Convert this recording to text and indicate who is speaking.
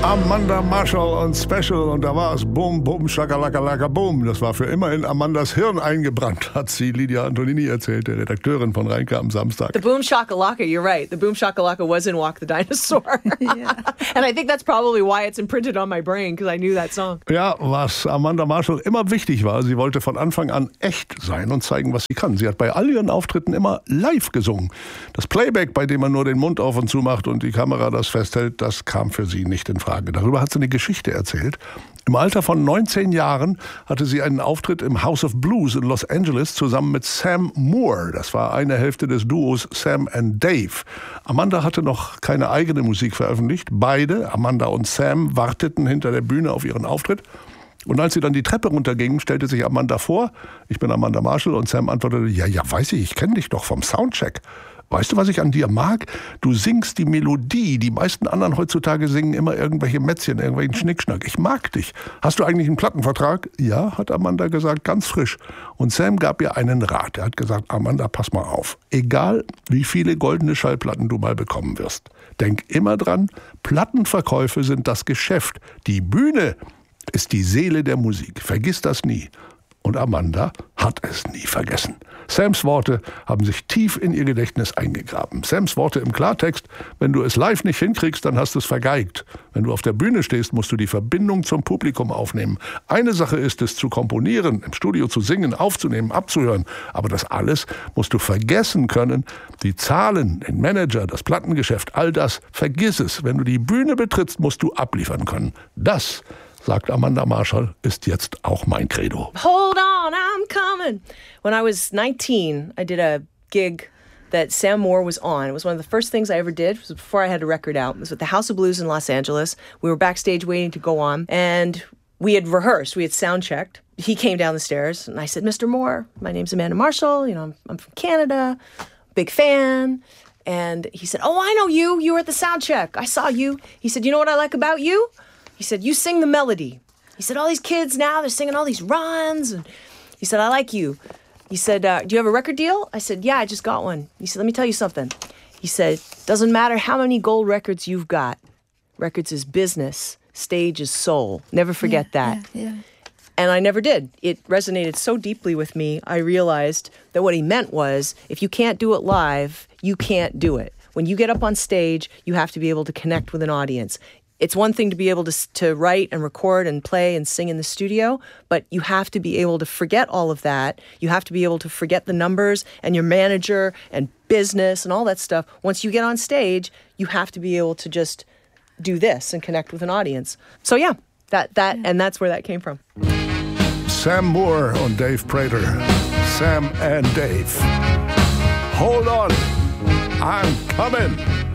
Speaker 1: Amanda Marshall und Special, und da war es Boom, Boom, Shakalaka, Boom. Das war für immer in Amandas Hirn eingebrannt, hat sie Lydia Antonini erzählt, der Redakteurin von Reinke am Samstag.
Speaker 2: The Boom Shakalaka, you're right. The Boom Shakalaka was in Walk the Dinosaur. Yeah. And I think that's probably why it's imprinted on my brain, because I knew that song.
Speaker 1: Ja, was Amanda Marshall immer wichtig war, sie wollte von Anfang an echt sein und zeigen, was sie kann. Sie hat bei all ihren Auftritten immer live gesungen. Das Playback, bei dem man nur den Mund auf und zu macht und die Kamera das festhält, das kam für sie nicht in Frage. Darüber hat sie eine Geschichte erzählt. Im Alter von 19 Jahren hatte sie einen Auftritt im House of Blues in Los Angeles zusammen mit Sam Moore. Das war eine Hälfte des Duos Sam and Dave. Amanda hatte noch keine eigene Musik veröffentlicht. Beide, Amanda und Sam, warteten hinter der Bühne auf ihren Auftritt. Und als sie dann die Treppe runtergingen, stellte sich Amanda vor, ich bin Amanda Marshall, und Sam antwortete, ja, weiß ich kenne dich doch vom Soundcheck. Weißt du, was ich an dir mag? Du singst die Melodie. Die meisten anderen heutzutage singen immer irgendwelche Mätzchen, irgendwelchen Schnickschnack. Ich mag dich. Hast du eigentlich einen Plattenvertrag? Ja, hat Amanda gesagt, ganz frisch. Und Sam gab ihr einen Rat. Er hat gesagt, Amanda, pass mal auf. Egal, wie viele goldene Schallplatten du mal bekommen wirst. Denk immer dran, Plattenverkäufe sind das Geschäft. Die Bühne ist die Seele der Musik. Vergiss das nie. Und Amanda hat es nie vergessen. Sams Worte haben sich tief in ihr Gedächtnis eingegraben. Sams Worte im Klartext: Wenn du es live nicht hinkriegst, dann hast du es vergeigt. Wenn du auf der Bühne stehst, musst du die Verbindung zum Publikum aufnehmen. Eine Sache ist es, zu komponieren, im Studio zu singen, aufzunehmen, abzuhören. Aber das alles musst du vergessen können. Die Zahlen, den Manager, das Plattengeschäft, all das, vergiss es. Wenn du die Bühne betrittst, musst du abliefern können. Das, sagt Amanda Marshall, ist jetzt auch mein Credo.
Speaker 2: Hold on, I'm coming. When I was 19, I did a gig that Sam Moore was on. It was one of the first things I ever did. It was before I had a record out. It was at the House of Blues in Los Angeles. We were backstage waiting to go on, and we had rehearsed. We had sound checked. He came down the stairs, and I said, Mr. Moore, my name's Amanda Marshall. You know, I'm from Canada, big fan. And he said, oh, I know you. You were at the sound check. I saw you. He said, you know what I like about you? He said, you sing the melody. He said, all these kids now, they're singing all these runs. And he said, I like you. He said, do you have a record deal? I said, yeah, I just got one. He said, let me tell you something. He said, doesn't matter how many gold records you've got. Records is business. Stage is soul. Never forget that. Yeah. And I never did. It resonated so deeply with me, I realized that what he meant was, if you can't do it live, you can't do it. When you get up on stage, you have to be able to connect with an audience. It's one thing to be able to write and record and play and sing in the studio, but you have to be able to forget all of that. You have to be able to forget the numbers and your manager and business and all that stuff. Once you get on stage, you have to be able to just do this and connect with an audience. So yeah, and that's where that came from.
Speaker 1: Sam Moore und Dave Prater. Sam and Dave. Hold on, I'm coming.